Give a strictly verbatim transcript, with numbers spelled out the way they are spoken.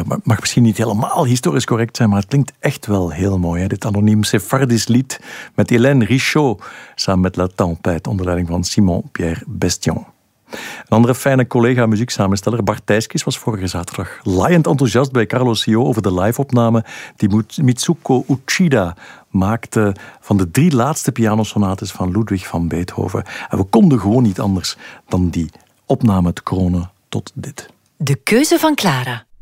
dat mag misschien niet helemaal historisch correct zijn, maar het klinkt echt wel heel mooi. Hè? Dit anoniem Sephardisch lied met Hélène Richaud, samen met La Tempête, onder leiding van Simon-Pierre Bestion. Een andere fijne collega muzieksamensteller, Bart Thijskes, was vorige zaterdag laaiend enthousiast bij Carlos Sio over de live-opname die Mitsuko Uchida maakte van de drie laatste pianosonates van Ludwig van Beethoven. En we konden gewoon niet anders dan die opname te kronen tot dit. De keuze van Clara.